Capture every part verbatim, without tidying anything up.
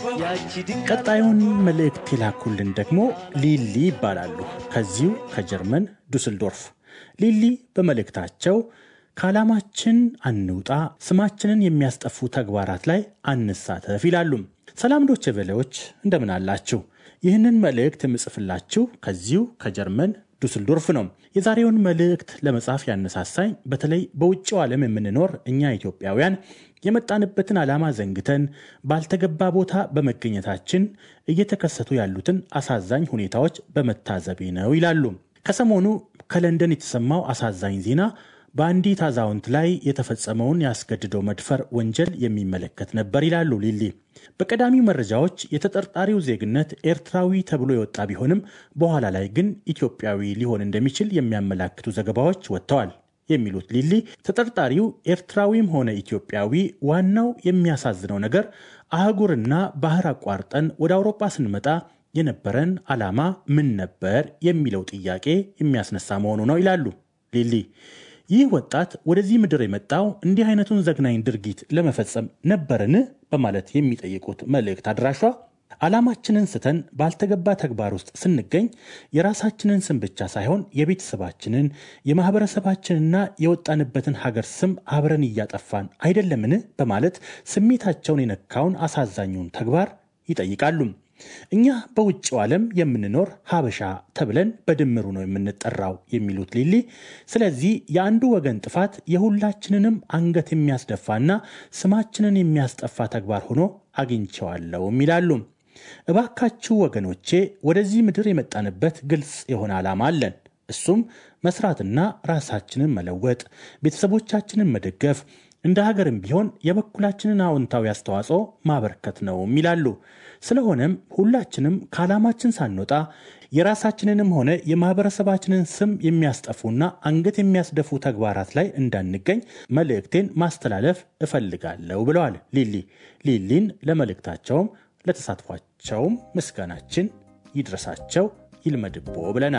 ቀጣዩን መልእክት የላኩልን ደግሞ ሊሊ ይባላሉ ከዚሁ ከጀርመን ዱስልዶርፍ። ሊሊ በመልእክታቸው ካላማችን አንውጣ ስማችንን የሚያስጠፉ ተግባራት ላይ አንሳተፍ ይላሉ። ሰላም ዶቼ ቬለዎች እንደምን አላችሁ? ይህንን መልእክት የምጽፍላችሁ ከዚሁ ከጀርመን ዱስልዶርፍ ነው። የዛሬውን መልእክት ለመጻፍ ያነሳሳኝ በተለይ በውጭው ዓለም የምንኖር እኛ ኢትዮጵያውያን የመጣንበትን ዓላማ ዘንግተን ባልተገባ ቦታ በመገኘታችን እየተከሰቱ ያሉትን አሳዛኝ ሁኔታዎች በመታዘቤ ነው ይላሉ። ከሰሞኑ ከለንደን የተሰማው አሳዛኝ ዜና በአንዲት አዛውንት ላይ የተፈጸመውን ያስገድዶ መድፈር ወንጀል የሚመለከት ነበር ይላሉ ሊሊ። በቀዳሚ መረጃዎች የተጠርጣሪው ዜግነት ኤርትራዊ ተብሎ የወጣ ቢሆንም በኋላ ላይ ግን ኢትዮጵያዊ ሊሆን እንደሚችል የሚያመላክቱ ዘገባዎች ወጥተዋል የሚሉት ሊሊ ተጠርጣሪው ኤርትራዊም ሆነ ኢትዮጵያዊ ዋናው የሚያሳዝነው ነገር አህጉርና ባህር አቋርጠን ወደ አውሮፓ ስንመጣ የነበረን ዓላማ ምን ነበር የሚለው ጥያቄ የሚያስነሳ መሆኑ ነው ይላሉ ሊሊ። ይህ ወጣት ወደዚህ ምድር የመጣው እንዲህ አይነቱን ዘግናኝ ድርጊት ለመፈጸም ነበርን በማለት የሚጠይቁት መልእክት አድራሿ ዓላማችንን ስተን ባልተገባ ተግባር ውስጥ ስንገኝ የራሳችንን ስም ብቻ ሳይሆን የቤተሰባችንን የማህበረሰባችንና የወጣንበትን ሀገር ስም አብረን እያጠፋን አይደለምን በማለት ስሜታቸውን የነካውን አሳዛኙን ተግባር ይጠይቃሉ። እኛ በውጭው ዓለም የምንኖር ሀበሻ ተብለን በድምሩ ነው የምንጠራው የሚሉት ሊሊ፣ ስለዚህ የአንዱ ወገን ጥፋት የሁላችንንም አንገት የሚያስደፋና ስማችንን የሚያስጠፋ ተግባር ሆኖ አግኝቼዋለሁ ይላሉ። እባካችሁ ወገኖቼ ወደዚህ ምድር የመጣንበት ግልጽ የሆነ ዓላማ አለን። እሱም መስራትና ራሳችንን መለወጥ፣ ቤተሰቦቻችንን መደገፍ፣ እንደ ሀገርም ቢሆን የበኩላችንን አዎንታዊ አስተዋጽኦ ማበርከት ነው ይላሉ። ስለሆነም ሁላችንም ከዓላማችን ሳንወጣ የራሳችንንም ሆነ የማህበረሰባችንን ስም የሚያስጠፉና አንገት የሚያስደፉ ተግባራት ላይ እንዳንገኝ መልእክቴን ማስተላለፍ እፈልጋለሁ ብለዋል ሊሊ። ሊሊን ለመልእክታቸውም ለተሳትፏቸውም ምስጋናችን ይድረሳቸው ይልመድቦ ብለናል።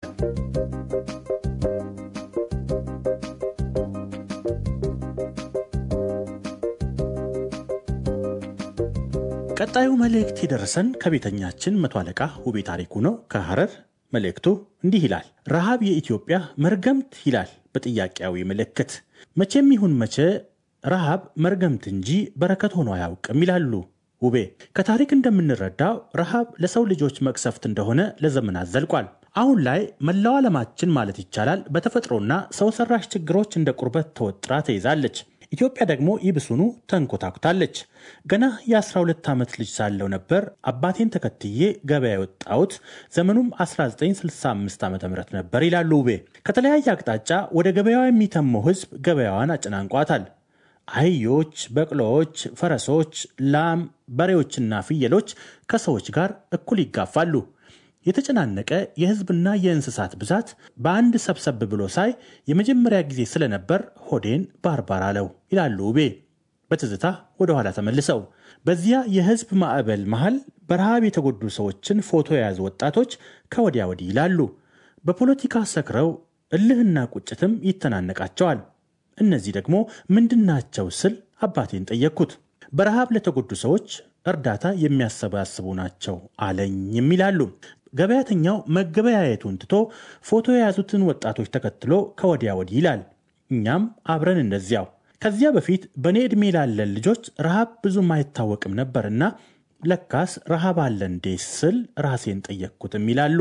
ቀጣዩ መልእክት የደረሰን ከቤተኛችን መቶ አለቃ ውቤ ታሪኩ ነው ከሐረር። መልእክቱ እንዲህ ይላል። ረሃብ የኢትዮጵያ መርገምት ይላል በጥያቄያዊ ምልክት። መቼም ይሁን መቼ ረሃብ መርገምት እንጂ በረከት ሆኖ አያውቅም ይላሉ ውቤ። ከታሪክ እንደምንረዳው ረሃብ ለሰው ልጆች መቅሰፍት እንደሆነ ለዘመናት ዘልቋል። አሁን ላይ መላው ዓለማችን ማለት ይቻላል በተፈጥሮና ሰው ሰራሽ ችግሮች እንደ ቁርበት ተወጥራ ተይዛለች። ኢትዮጵያ ደግሞ ይብሱኑ ተንኮታኩታለች። ገና የአስራ ሁለት ዓመት ልጅ ሳለው ነበር አባቴን ተከትዬ ገበያ የወጣሁት። ዘመኑም አስራ ዘጠኝ ስልሳ አምስት ዓመተ ምህረት ነበር ይላሉ ውቤ። ከተለያየ አቅጣጫ ወደ ገበያው የሚተመው ህዝብ ገበያዋን አጨናንቋታል። አህዮች፣ በቅሎዎች፣ ፈረሶች፣ ላም፣ በሬዎችና ፍየሎች ከሰዎች ጋር እኩል ይጋፋሉ። የተጨናነቀ የህዝብና የእንስሳት ብዛት በአንድ ሰብሰብ ብሎ ሳይ የመጀመሪያ ጊዜ ስለነበር ሆዴን ባርባር አለው ይላሉ ውቤ በትዝታ ወደ ኋላ ተመልሰው። በዚያ የህዝብ ማዕበል መሃል በረሃብ የተጎዱ ሰዎችን ፎቶ የያዙ ወጣቶች ከወዲያ ወዲህ ይላሉ። በፖለቲካ ሰክረው እልህና ቁጭትም ይተናነቃቸዋል። እነዚህ ደግሞ ምንድናቸው ስል አባቴን ጠየቅኩት። በረሃብ ለተጎዱ ሰዎች እርዳታ የሚያሰባስቡ ናቸው አለኝ ይላሉ። ገበያተኛው መገበያየቱን ትቶ ፎቶ የያዙትን ወጣቶች ተከትሎ ከወዲያ ወዲህ ይላል። እኛም አብረን እንደዚያው። ከዚያ በፊት በኔ ዕድሜ ላለን ልጆች ረሃብ ብዙም አይታወቅም ነበርና ለካስ ረሃብ አለ እንዴ ስል ራሴን ጠየቅኩትም ይላሉ።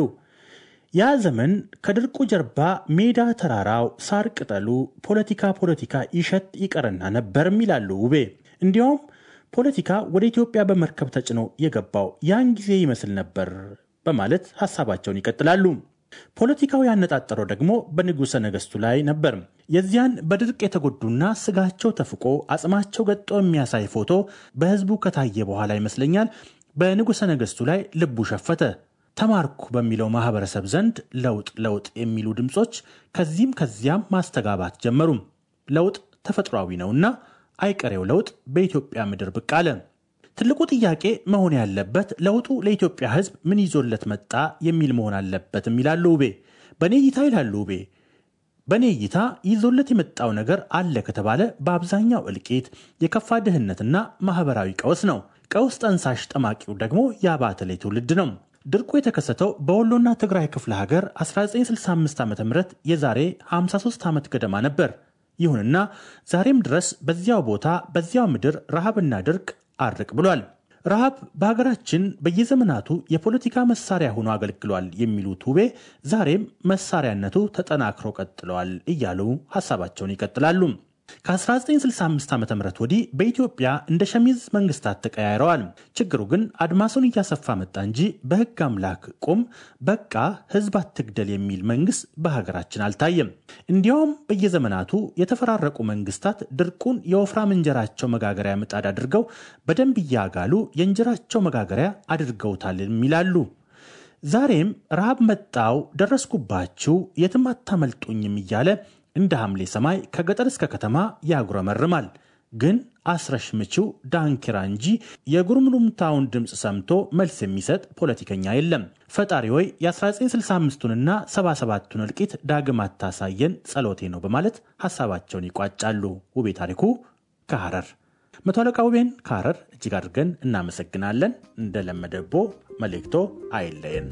ያ ዘመን ከድርቁ ጀርባ ሜዳ ተራራው ሳር ቅጠሉ ፖለቲካ ፖለቲካ ይሸት ይቀርና ነበርም ይላሉ ውቤ። እንዲያውም ፖለቲካ ወደ ኢትዮጵያ በመርከብ ተጭኖ የገባው ያን ጊዜ ይመስል ነበር በማለት ሐሳባቸውን ይቀጥላሉ። ፖለቲካው ያነጣጠረው ደግሞ በንጉሠ ነገሥቱ ላይ ነበር። የዚያን በድርቅ የተጎዱና ስጋቸው ተፍቆ አጽማቸው ገጦ የሚያሳይ ፎቶ በህዝቡ ከታየ በኋላ ይመስለኛል በንጉሠ ነገሥቱ ላይ ልቡ ሸፈተ። ተማርኩ በሚለው ማህበረሰብ ዘንድ ለውጥ ለውጥ የሚሉ ድምጾች ከዚህም ከዚያም ማስተጋባት ጀመሩ። ለውጥ ተፈጥሯዊ ነውና አይቀሬው ለውጥ በኢትዮጵያ ምድር ብቅ አለ። ትልቁ ጥያቄ መሆን ያለበት ለውጡ ለኢትዮጵያ ህዝብ ምን ይዞለት መጣ የሚል መሆን አለበት ይላሉ ውቤ። በኔ እይታ ይላሉ ውቤ በኔ እይታ ይዞለት የመጣው ነገር አለ ከተባለ በአብዛኛው እልቂት፣ የከፋ ድህነትና ማህበራዊ ቀውስ ነው። ቀውስ ጠንሳሽ ጠማቂው ደግሞ የአባተሌ ትውልድ ነው። ድርቁ የተከሰተው በወሎና ትግራይ ክፍለ ሀገር አስራ ዘጠኝ ስልሳ አምስት ዓመተ ምህረት የዛሬ ሃምሳ ሦስት ዓመት ገደማ ነበር። ይሁንና ዛሬም ድረስ በዚያው ቦታ በዚያው ምድር ረሃብና ድርቅ አርቅ ብሏል። ረሃብ በሀገራችን በየዘመናቱ የፖለቲካ መሳሪያ ሆኖ አገልግሏል የሚሉት ውቤ ዛሬም መሳሪያነቱ ተጠናክሮ ቀጥሏል እያሉ ሐሳባቸውን ይቀጥላሉ። ከ1965 ዓመተ ምህረት ወዲህ በኢትዮጵያ እንደ ሸሚዝ መንግስታት ተቀያይረዋል። ችግሩ ግን አድማሱን እያሰፋ መጣ እንጂ በህግ አምላክ ቁም በቃ ህዝብ አትግደል የሚል መንግስት በሀገራችን አልታየም። እንዲያውም በየዘመናቱ የተፈራረቁ መንግስታት ድርቁን የወፍራም እንጀራቸው መጋገሪያ ምጣድ አድርገው በደንብ እያጋሉ የእንጀራቸው መጋገሪያ አድርገውታል ይላሉ። ዛሬም ረሃብ መጣው ደረስኩባችሁ የትም አታመልጡኝም እያለ እንደ ሐምሌ ሰማይ ከገጠር እስከ ከተማ ያጉረመርማል። ግን አስረሽ ምቺው ዳንኪራ እንጂ የጉርምሩምታውን ድምፅ ሰምቶ መልስ የሚሰጥ ፖለቲከኛ የለም። ፈጣሪ ሆይ የ1965ቱንና ሰባ ሰባቱን እልቂት ዳግም አታሳየን ጸሎቴ ነው በማለት ሐሳባቸውን ይቋጫሉ። ውቤ ታሪኩ ከሐረር። መቶ አለቃ ውቤን ከሐረር እጅግ አድርገን እናመሰግናለን። እንደለመደቦ መልእክቶ አይለየን።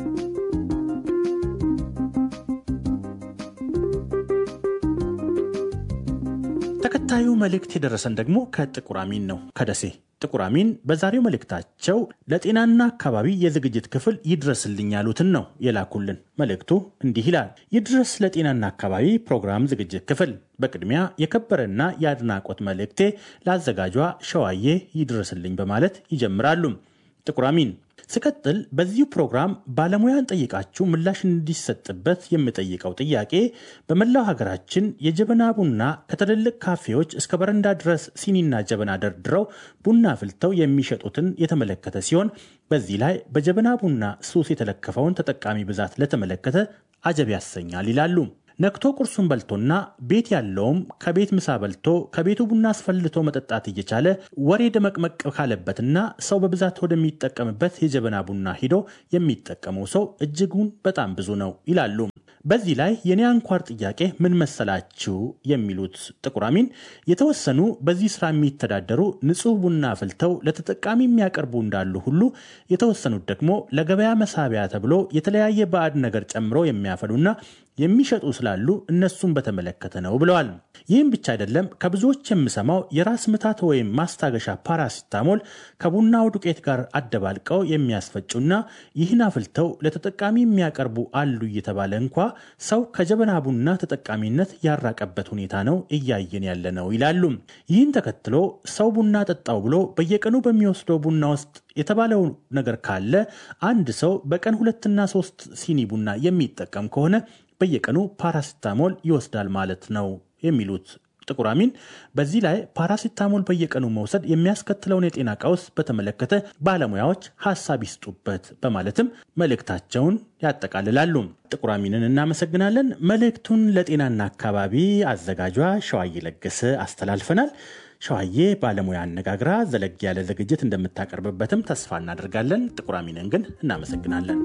ተከታዩ መልእክት የደረሰን ደግሞ ከጥቁር አሚን ነው፣ ከደሴ። ጥቁር አሚን በዛሬው መልእክታቸው ለጤናና አካባቢ የዝግጅት ክፍል ይድረስልኝ ያሉትን ነው የላኩልን። መልእክቱ እንዲህ ይላል። ይድረስ ለጤናና አካባቢ ፕሮግራም ዝግጅት ክፍል። በቅድሚያ የከበረና የአድናቆት መልእክቴ ለአዘጋጇ ሸዋዬ ይድረስልኝ በማለት ይጀምራሉ። ጥቁር አሚን ስቀጥል በዚሁ ፕሮግራም ባለሙያን ጠይቃችሁ ምላሽ እንዲሰጥበት የምጠይቀው ጥያቄ በመላው ሀገራችን የጀበና ቡና ከትልልቅ ካፌዎች እስከ በረንዳ ድረስ ሲኒና ጀበና ደርድረው ቡና ፍልተው የሚሸጡትን የተመለከተ ሲሆን በዚህ ላይ በጀበና ቡና ሱስ የተለከፈውን ተጠቃሚ ብዛት ለተመለከተ አጀብ ያሰኛል ይላሉ። ነክቶ ቁርሱን በልቶና ቤት ያለውም ከቤት ምሳ በልቶ ከቤቱ ቡና አስፈልቶ መጠጣት እየቻለ ወሬ ደመቅመቅ ካለበትና ሰው በብዛት ወደሚጠቀምበት የጀበና ቡና ሂዶ የሚጠቀመው ሰው እጅጉን በጣም ብዙ ነው ይላሉ። በዚህ ላይ የኔ አንኳር ጥያቄ ምን መሰላችሁ የሚሉት ጥቁር አሚን የተወሰኑ በዚህ ስራ የሚተዳደሩ ንጹህ ቡና ፍልተው ለተጠቃሚ የሚያቀርቡ እንዳሉ ሁሉ የተወሰኑት ደግሞ ለገበያ መሳቢያ ተብሎ የተለያየ ባዕድ ነገር ጨምሮ የሚያፈሉና የሚሸጡ ስላሉ እነሱን በተመለከተ ነው ብለዋል። ይህም ብቻ አይደለም። ከብዙዎች የምሰማው የራስ ምታት ወይም ማስታገሻ ፓራሲታሞል ከቡናው ዱቄት ጋር አደባልቀው የሚያስፈጩና ይህን አፍልተው ለተጠቃሚ የሚያቀርቡ አሉ እየተባለ እንኳ ሰው ከጀበና ቡና ተጠቃሚነት ያራቀበት ሁኔታ ነው እያየን ያለ ነው ይላሉ። ይህን ተከትሎ ሰው ቡና ጠጣው ብሎ በየቀኑ በሚወስደው ቡና ውስጥ የተባለው ነገር ካለ አንድ ሰው በቀን ሁለትና ሶስት ሲኒ ቡና የሚጠቀም ከሆነ በየቀኑ ፓራሲታሞል ይወስዳል ማለት ነው የሚሉት ጥቁር አሚን በዚህ ላይ ፓራሲታሞል በየቀኑ መውሰድ የሚያስከትለውን የጤና ቀውስ በተመለከተ ባለሙያዎች ሐሳብ ይስጡበት በማለትም መልእክታቸውን ያጠቃልላሉ። ጥቁር አሚንን እናመሰግናለን። መልእክቱን ለጤናና አካባቢ አዘጋጇ ሸዋዬ ለገሰ አስተላልፈናል። ሸዋዬ ባለሙያ አነጋግራ ዘለግ ያለ ዝግጅት እንደምታቀርብበትም ተስፋ እናደርጋለን። ጥቁር አሚንን ግን እናመሰግናለን።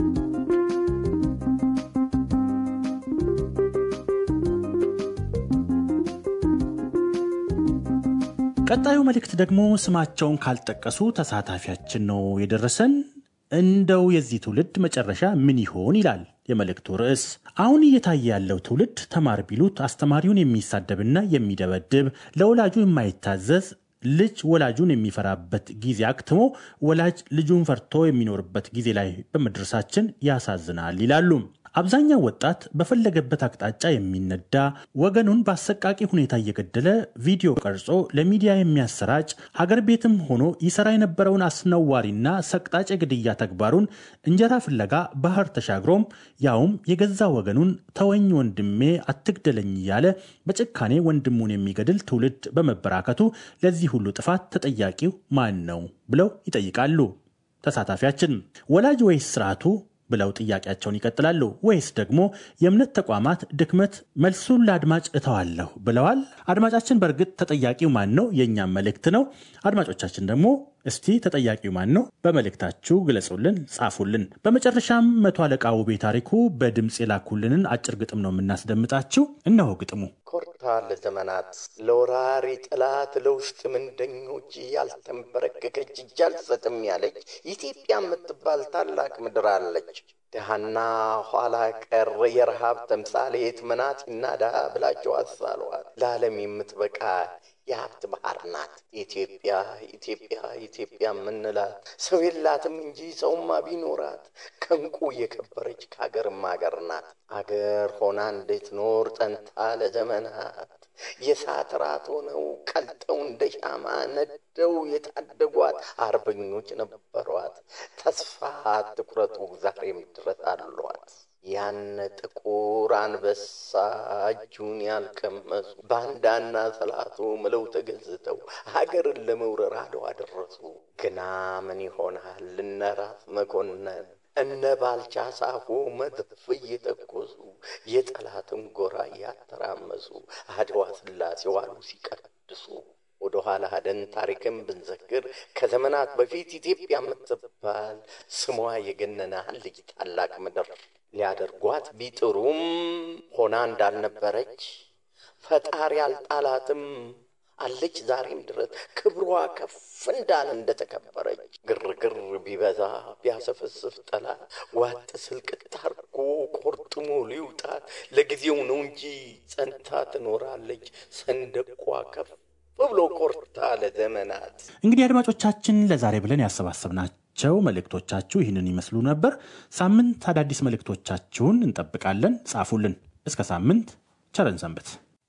ቀጣዩ መልእክት ደግሞ ስማቸውን ካልጠቀሱ ተሳታፊያችን ነው የደረሰን። እንደው የዚህ ትውልድ መጨረሻ ምን ይሆን ይላል የመልእክቱ ርዕስ። አሁን እየታየ ያለው ትውልድ ተማር ቢሉት አስተማሪውን የሚሳደብና የሚደበድብ፣ ለወላጁ የማይታዘዝ፣ ልጅ ወላጁን የሚፈራበት ጊዜ አክትሞ ወላጅ ልጁን ፈርቶ የሚኖርበት ጊዜ ላይ በመድረሳችን ያሳዝናል ይላሉ። አብዛኛው ወጣት በፈለገበት አቅጣጫ የሚነዳ፣ ወገኑን በአሰቃቂ ሁኔታ እየገደለ ቪዲዮ ቀርጾ ለሚዲያ የሚያሰራጭ፣ ሀገር ቤትም ሆኖ ይሰራ የነበረውን አስነዋሪና ሰቅጣጭ ግድያ ተግባሩን እንጀራ ፍለጋ ባህር ተሻግሮም ያውም የገዛ ወገኑን ተወኝ ወንድሜ አትግደለኝ እያለ በጭካኔ ወንድሙን የሚገድል ትውልድ በመበራከቱ ለዚህ ሁሉ ጥፋት ተጠያቂው ማን ነው ብለው ይጠይቃሉ ተሳታፊያችን። ወላጅ ወይስ ስርዓቱ ብለው ጥያቄያቸውን ይቀጥላሉ። ወይስ ደግሞ የእምነት ተቋማት ድክመት? መልሱን ለአድማጭ እተዋለሁ ብለዋል። አድማጫችን በእርግጥ ተጠያቂው ማን ነው የኛም መልእክት ነው። አድማጮቻችን ደግሞ እስቲ ተጠያቂው ማን ነው? በመልእክታችሁ ግለጹልን፣ ጻፉልን። በመጨረሻም መቶ አለቃ ውቤ ታሪኩ በድምጽ የላኩልንን አጭር ግጥም ነው የምናስደምጣችሁ። እነሆ ግጥሙ። ኮርታ ለዘመናት ለወራሪ ጠላት ለውስጥ ምንደኞች ያልተንበረከከች እጅ አልሰጥም ያለች ኢትዮጵያ የምትባል ታላቅ ምድር አለች። ደሃና ኋላ ቀር የረሃብ ተምሳሌት መናጢና ድሃ ብላችሁ አሳሏት። ለዓለም የምትበቃ የሀብት ባህር ናት ኢትዮጵያ። ኢትዮጵያ ኢትዮጵያ ምንላት ሰው የላትም እንጂ ሰውማ ቢኖራት ከንቁ የከበረች ከሀገርም ሀገር ናት። አገር ሆና እንዴት ኖር ጸንታ ለዘመናት የሳት ራት ሆነው ቀልጠው እንደ ሻማ ነደው የታደጓት አርበኞች ነበሯት። ተስፋ አትቁረጡ ዛሬም ድረስ አሏት። ያን ጥቁር አንበሳ እጁን ያልቀመሱ ባንዳና ሰላቱ ምለው ተገዝተው ሀገርን ለመውረር አድዋ ደረሱ። ግና ምን ይሆናል እነ ራስ መኮንን እነ ባልቻ ሳፎ መድፍ እየተኮሱ የጠላትን ጎራ ያተራመሱ አድዋ ስላሴ ዋሉ ሲቀድሱ። ወደ ኋላ ሄደን ታሪክን ብንዘክር ከዘመናት በፊት ኢትዮጵያ የምትባል ስሟ የገነነ ልጅ ታላቅ ምድር ሊያደርጓት ቢጥሩም ሆና እንዳልነበረች ፈጣሪ አልጣላትም አለች ዛሬም ድረስ ክብሯ ከፍ እንዳለ እንደተከበረች። ግርግር ቢበዛ ቢያሰፈስፍ ጠላት ዋጥ ስልቅት አርጎ ቆርጥሞ ሊውጣት ለጊዜው ነው እንጂ ጸንታ ትኖራለች ሰንደቋ ከፍ ብሎ ኮርታ ለዘመናት። እንግዲህ አድማጮቻችን ለዛሬ ብለን ያሰባሰብናቸው መልእክቶቻችሁ ይህንን ይመስሉ ነበር። ሳምንት አዳዲስ መልእክቶቻችሁን እንጠብቃለን። ጻፉልን። እስከ ሳምንት ቸርን ሰንብት።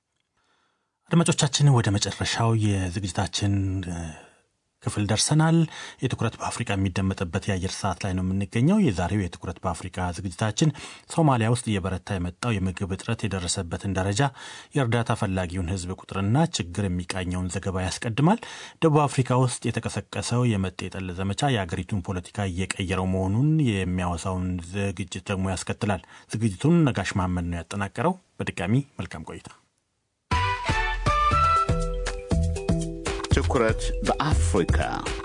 አድማጮቻችን ወደ መጨረሻው የዝግጅታችን ክፍል ደርሰናል። የትኩረት በአፍሪካ የሚደመጥበት የአየር ሰዓት ላይ ነው የምንገኘው። የዛሬው የትኩረት በአፍሪካ ዝግጅታችን ሶማሊያ ውስጥ እየበረታ የመጣው የምግብ እጥረት የደረሰበትን ደረጃ፣ የእርዳታ ፈላጊውን ሕዝብ ቁጥርና ችግር የሚቃኘውን ዘገባ ያስቀድማል። ደቡብ አፍሪካ ውስጥ የተቀሰቀሰው የመጤ ጠል ዘመቻ የአገሪቱን ፖለቲካ እየቀየረው መሆኑን የሚያወሳውን ዝግጅት ደግሞ ያስከትላል። ዝግጅቱን ነጋሽ መሐመድ ነው ያጠናቀረው። በድጋሚ መልካም ቆይታ። ትኩረት በአፍሪካ።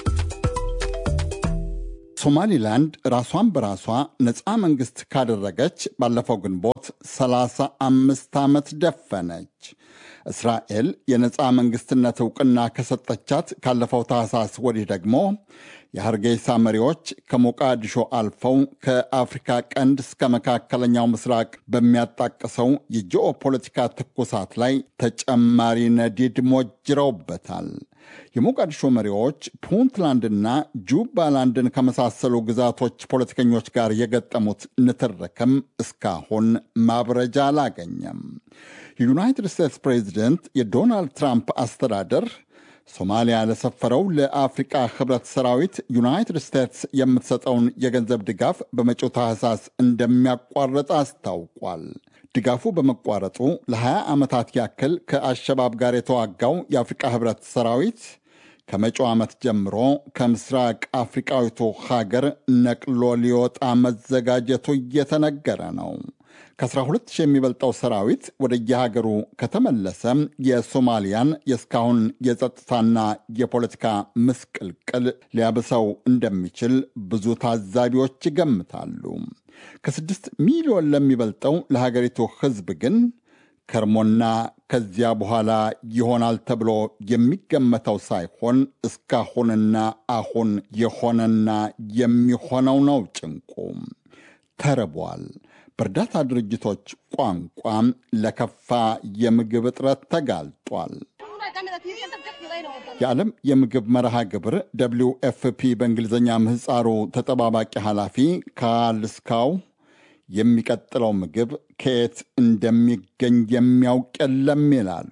ሶማሊላንድ ራሷን በራሷ ነፃ መንግስት ካደረገች ባለፈው ግንቦት ሰላሳ አምስት ዓመት ደፈነች። እስራኤል የነፃ መንግስትነት ዕውቅና ከሰጠቻት ካለፈው ታህሳስ ወዲህ ደግሞ የሀርጌሳ መሪዎች ከሞቃዲሾ አልፈው ከአፍሪካ ቀንድ እስከ መካከለኛው ምስራቅ በሚያጣቅሰው የጂኦፖለቲካ ትኩሳት ላይ ተጨማሪ ነዲድ ሞጅረውበታል። የሞቃዲሾ መሪዎች ፑንትላንድና ጁባላንድን ከመሳሰሉ ግዛቶች ፖለቲከኞች ጋር የገጠሙት ንትርክም እስካሁን ማብረጃ አላገኘም። የዩናይትድ ስቴትስ ፕሬዚደንት የዶናልድ ትራምፕ አስተዳደር ሶማሊያ ለሰፈረው ለአፍሪቃ ህብረት ሰራዊት ዩናይትድ ስቴትስ የምትሰጠውን የገንዘብ ድጋፍ በመጪው ታህሳስ እንደሚያቋርጥ አስታውቋል። ድጋፉ በመቋረጡ ለ20 ዓመታት ያክል ከአሸባብ ጋር የተዋጋው የአፍሪቃ ህብረት ሰራዊት ከመጪው ዓመት ጀምሮ ከምስራቅ አፍሪቃዊቱ ሀገር ነቅሎ ሊወጣ መዘጋጀቱ እየተነገረ ነው። ከአስራ ሁለት ሺህ የሚበልጠው ሰራዊት ወደ የሀገሩ ከተመለሰ የሶማሊያን የእስካሁን የጸጥታና የፖለቲካ ምስቅልቅል ሊያብሰው እንደሚችል ብዙ ታዛቢዎች ይገምታሉ። ከስድስት ሚሊዮን ለሚበልጠው ለሀገሪቱ ህዝብ ግን ከርሞና ከዚያ በኋላ ይሆናል ተብሎ የሚገመተው ሳይሆን እስካሁንና አሁን የሆነና የሚሆነው ነው ጭንቁ። ተርቧል። በእርዳታ ድርጅቶች ቋንቋ ለከፋ የምግብ እጥረት ተጋልጧል። የዓለም የምግብ መርሃ ግብር ደብሊው ኤፍ ፒ በእንግሊዝኛ ምህፃሩ ተጠባባቂ ኃላፊ ካርል ስካው የሚቀጥለው ምግብ ከየት እንደሚገኝ የሚያውቅ የለም ይላሉ።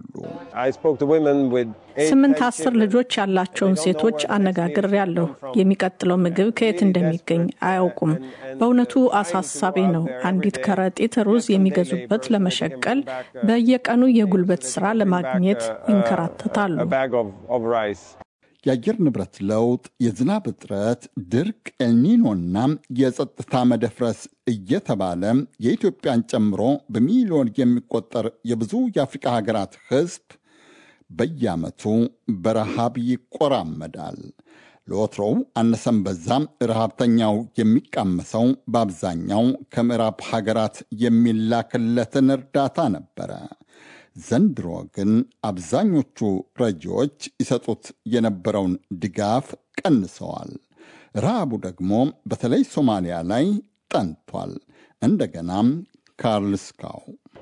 ስምንት አስር ልጆች ያላቸውን ሴቶች አነጋግሬያለሁ። የሚቀጥለው ምግብ ከየት እንደሚገኝ አያውቁም። በእውነቱ አሳሳቢ ነው። አንዲት ከረጢት ሩዝ የሚገዙበት ለመሸቀል በየቀኑ የጉልበት ስራ ለማግኘት ይንከራተታሉ። የአየር ንብረት ለውጥ፣ የዝናብ እጥረት፣ ድርቅ፣ ኤልኒኖና የጸጥታ መደፍረስ እየተባለ የኢትዮጵያን ጨምሮ በሚሊዮን የሚቆጠር የብዙ የአፍሪካ ሀገራት ሕዝብ በየዓመቱ በረሃብ ይቆራመዳል። ለወትሮው አነሰም በዛም ረሃብተኛው የሚቃመሰው በአብዛኛው ከምዕራብ ሀገራት የሚላክለትን እርዳታ ነበረ። ዘንድሮ ግን አብዛኞቹ ረጂዎች ይሰጡት የነበረውን ድጋፍ ቀንሰዋል። ረሃቡ ደግሞ በተለይ ሶማሊያ ላይ ጠንቷል። እንደገናም ካርልስካው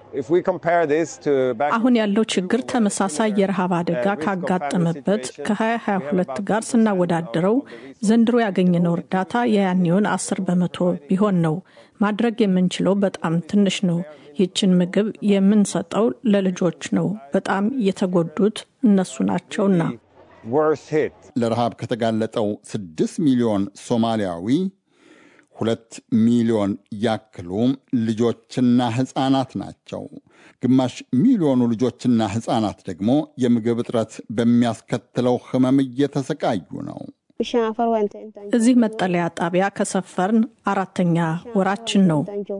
አሁን ያለው ችግር ተመሳሳይ የረሃብ አደጋ ካጋጠመበት ከ20 ሃያ ሁለት ጋር ስናወዳድረው ዘንድሮ ያገኘነው እርዳታ የያኔውን አስር በመቶ ቢሆን ነው። ማድረግ የምንችለው በጣም ትንሽ ነው። ይህችን ምግብ የምንሰጠው ለልጆች ነው። በጣም የተጎዱት እነሱ ናቸውና። ለረሃብ ከተጋለጠው ስድስት ሚሊዮን ሶማሊያዊ ሁለት ሚሊዮን ያክሉ ልጆችና ሕፃናት ናቸው። ግማሽ ሚሊዮኑ ልጆችና ሕፃናት ደግሞ የምግብ እጥረት በሚያስከትለው ህመም እየተሰቃዩ ነው። እዚህ መጠለያ ጣቢያ ከሰፈርን አራተኛ ወራችን ነው።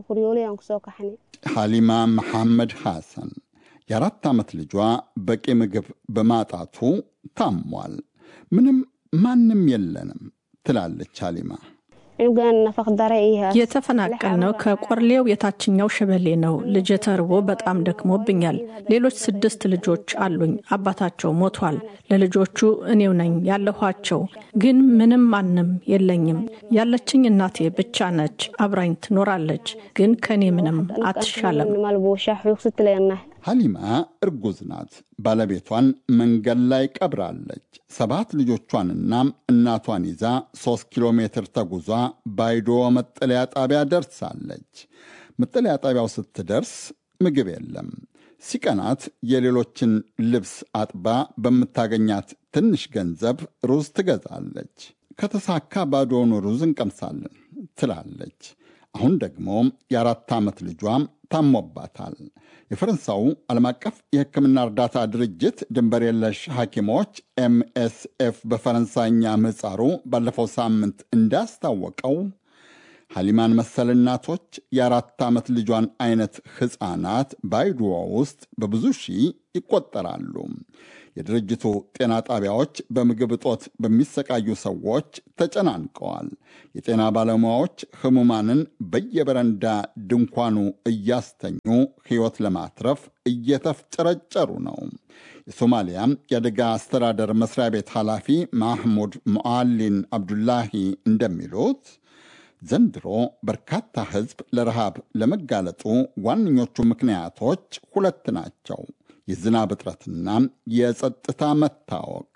ሐሊማ መሐመድ ሐሰን የአራት ዓመት ልጇ በቂ ምግብ በማጣቱ ታሟል። ምንም ማንም የለንም ትላለች ሐሊማ። የተፈናቀልነው ከቆርሌው የታችኛው ሸበሌ ነው። ልጄ ተርቦ በጣም ደክሞብኛል። ሌሎች ስድስት ልጆች አሉኝ። አባታቸው ሞቷል። ለልጆቹ እኔው ነኝ ያለኋቸው። ግን ምንም ማንም የለኝም። ያለችኝ እናቴ ብቻ ነች። አብራኝ ትኖራለች። ግን ከኔ ምንም አትሻለም። ሐሊማ እርጉዝ ናት። ባለቤቷን መንገድ ላይ ቀብራለች። ሰባት ልጆቿንና እናቷን ይዛ ሶስት ኪሎ ሜትር ተጉዟ ባይዶ መጠለያ ጣቢያ ደርሳለች። መጠለያ ጣቢያው ስትደርስ ምግብ የለም። ሲቀናት የሌሎችን ልብስ አጥባ በምታገኛት ትንሽ ገንዘብ ሩዝ ትገዛለች። ከተሳካ ባዶውን ሩዝ እንቀምሳለን ትላለች። አሁን ደግሞ የአራት ዓመት ልጇም ታሞባታል። የፈረንሳው ዓለም አቀፍ የሕክምና እርዳታ ድርጅት ድንበር የለሽ ሐኪሞች ኤምኤስኤፍ በፈረንሳይኛ ምህጻሩ ባለፈው ሳምንት እንዳስታወቀው ሐሊማን መሰል እናቶች የአራት ዓመት ልጇን አይነት ሕፃናት ባይዶዋ ውስጥ በብዙ ሺህ ይቆጠራሉ። የድርጅቱ ጤና ጣቢያዎች በምግብ እጦት በሚሰቃዩ ሰዎች ተጨናንቀዋል። የጤና ባለሙያዎች ህሙማንን በየበረንዳ ድንኳኑ እያስተኙ ሕይወት ለማትረፍ እየተፍጨረጨሩ ነው። የሶማሊያ የአደጋ አስተዳደር መስሪያ ቤት ኃላፊ ማህሙድ ሙዓሊን አብዱላሂ እንደሚሉት ዘንድሮ በርካታ ሕዝብ ለረሃብ ለመጋለጡ ዋነኞቹ ምክንያቶች ሁለት ናቸው። የዝናብ እጥረትና የጸጥታ መታወክ።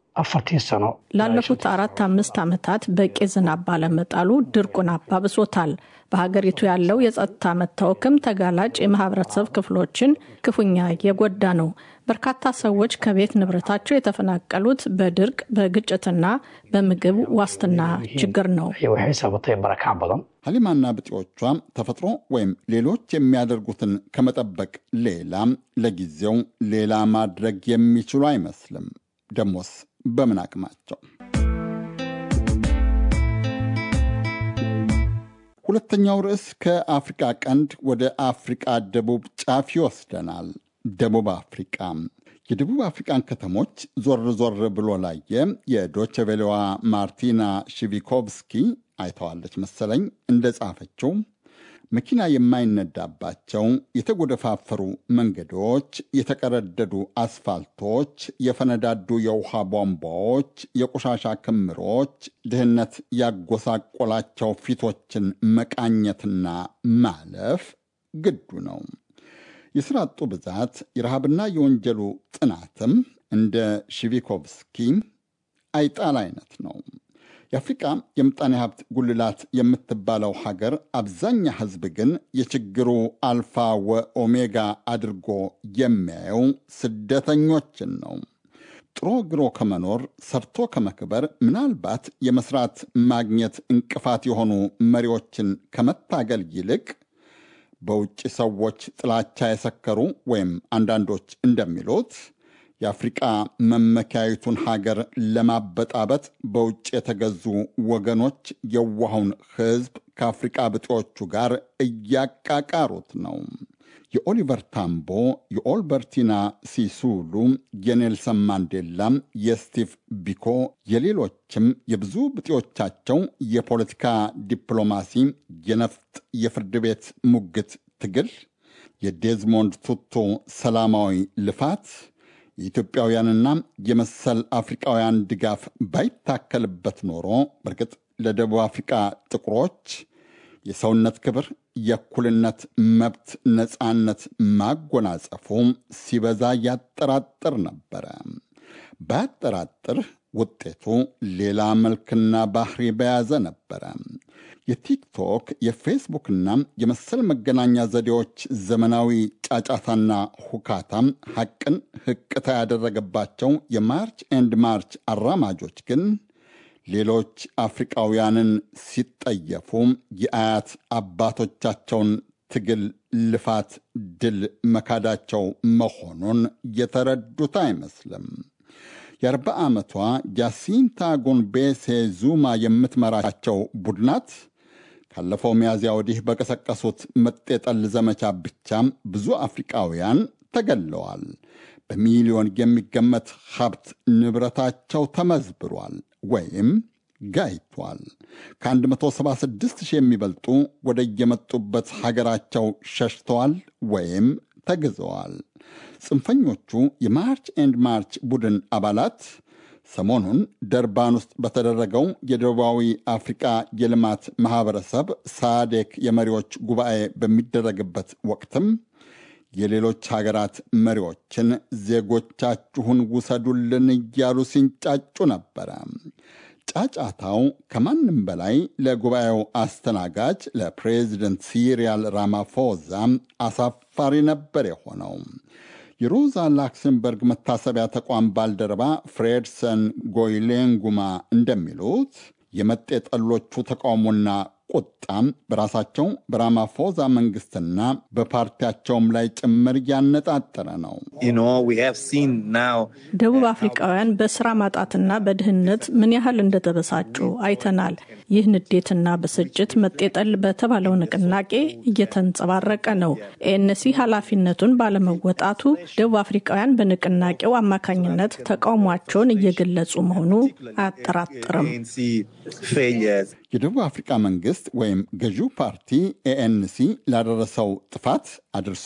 ላለፉት አራት አምስት ዓመታት በቂ ዝናብ ባለመጣሉ ድርቁን አባብሶታል። በሀገሪቱ ያለው የጸጥታ መታወክም ተጋላጭ የማህበረሰብ ክፍሎችን ክፉኛ የጎዳ ነው። በርካታ ሰዎች ከቤት ንብረታቸው የተፈናቀሉት በድርቅ በግጭትና በምግብ ዋስትና ችግር ነው። ሐሊማና ብጤዎቿ ተፈጥሮ ወይም ሌሎች የሚያደርጉትን ከመጠበቅ ሌላ ለጊዜው ሌላ ማድረግ የሚችሉ አይመስልም። ደሞስ በምን አቅማቸው? ሁለተኛው ርዕስ ከአፍሪቃ ቀንድ ወደ አፍሪቃ ደቡብ ጫፍ ይወስደናል። ደቡብ አፍሪቃ የደቡብ አፍሪቃን ከተሞች ዞር ዞር ብሎ ላየ የዶቼ ቬሌዋ ማርቲና ሺቪኮቭስኪ አይተዋለች መሰለኝ እንደ ጻፈችው መኪና የማይነዳባቸው የተጎደፋፈሩ መንገዶች፣ የተቀረደዱ አስፋልቶች፣ የፈነዳዱ የውሃ ቧንቧዎች፣ የቆሻሻ ክምሮች፣ ድህነት ያጎሳቆላቸው ፊቶችን መቃኘትና ማለፍ ግዱ ነው። የሥራ አጡ ብዛት፣ የረሃብና የወንጀሉ ጥናትም እንደ ሺቪኮቭስኪ አይጣል አይነት ነው። የአፍሪቃ የምጣኔ ሀብት ጉልላት የምትባለው ሀገር አብዛኛ ሕዝብ ግን የችግሩ አልፋ ወኦሜጋ አድርጎ የሚያየው ስደተኞችን ነው። ጥሮ ግሮ ከመኖር ሰርቶ ከመክበር ምናልባት የመስራት ማግኘት እንቅፋት የሆኑ መሪዎችን ከመታገል ይልቅ በውጭ ሰዎች ጥላቻ የሰከሩ ወይም አንዳንዶች እንደሚሉት የአፍሪቃ መመኪያዊቱን ሀገር ለማበጣበጥ በውጭ የተገዙ ወገኖች የዋሁን ሕዝብ ከአፍሪቃ ብጤዎቹ ጋር እያቃቃሩት ነው። የኦሊቨር ታምቦ፣ የኦልበርቲና ሲሱሉ፣ የኔልሰን ማንዴላ፣ የስቲቭ ቢኮ፣ የሌሎችም የብዙ ብጤዎቻቸው የፖለቲካ ዲፕሎማሲ፣ የነፍጥ የፍርድ ቤት ሙግት ትግል፣ የዴዝሞንድ ቱቱ ሰላማዊ ልፋት፣ የኢትዮጵያውያንና የመሰል አፍሪካውያን ድጋፍ ባይታከልበት ኖሮ በርግጥ ለደቡብ አፍሪካ ጥቁሮች የሰውነት ክብር፣ የእኩልነት መብት፣ ነፃነት ማጎናጸፉ ሲበዛ ያጠራጥር ነበረ። ባያጠራጥር ውጤቱ ሌላ መልክና ባህሪ በያዘ ነበረ። የቲክቶክ የፌስቡክና የመሰል መገናኛ ዘዴዎች ዘመናዊ ጫጫታና ሁካታ ሐቅን ህቅታ ያደረገባቸው የማርች ኤንድ ማርች አራማጆች ግን ሌሎች አፍሪካውያንን ሲጠየፉ የአያት አባቶቻቸውን ትግል፣ ልፋት፣ ድል መካዳቸው መሆኑን የተረዱት አይመስልም። የአርባ ዓመቷ ጃሲንታ ጎንቤሴ ዙማ የምትመራቸው ቡድናት ካለፈው ሚያዝያ ወዲህ በቀሰቀሱት መጤጠል ዘመቻ ብቻ ብዙ አፍሪካውያን ተገለዋል። በሚሊዮን የሚገመት ሀብት ንብረታቸው ተመዝብሯል ወይም ጋይቷል። ከአንድ መቶ ሰባ ስድስት ሺህ የሚበልጡ ወደ የመጡበት ሀገራቸው ሸሽተዋል ወይም ተግዘዋል። ጽንፈኞቹ የማርች ኤንድ ማርች ቡድን አባላት ሰሞኑን ደርባን ውስጥ በተደረገው የደቡባዊ አፍሪካ የልማት ማህበረሰብ ሳዴክ የመሪዎች ጉባኤ በሚደረግበት ወቅትም የሌሎች ሀገራት መሪዎችን ዜጎቻችሁን ውሰዱልን እያሉ ሲንጫጩ ነበረ። ጫጫታው ከማንም በላይ ለጉባኤው አስተናጋጅ ለፕሬዚደንት ሲሪል ራማፎዛ አሳፋሪ ነበር የሆነው። የሮዛ ላክሰምበርግ መታሰቢያ ተቋም ባልደረባ ፍሬድሰን ጎይሌንጉማ እንደሚሉት የመጤጠሎቹ ተቃውሞና ቁጣም በራሳቸው በራማፎዛ መንግስትና በፓርቲያቸውም ላይ ጭምር ያነጣጠረ ነው። ደቡብ አፍሪካውያን በስራ ማጣትና በድህነት ምን ያህል እንደተበሳጩ አይተናል። ይህ ንዴትና ብስጭት መጤጠል በተባለው ንቅናቄ እየተንጸባረቀ ነው። ኤንሲ ኃላፊነቱን ባለመወጣቱ ደቡብ አፍሪካውያን በንቅናቄው አማካኝነት ተቃውሟቸውን እየገለጹ መሆኑ አያጠራጥርም። የደቡብ አፍሪካ መንግስት ወይም ገዢው ፓርቲ ኤኤንሲ ላደረሰው ጥፋት አድርሶ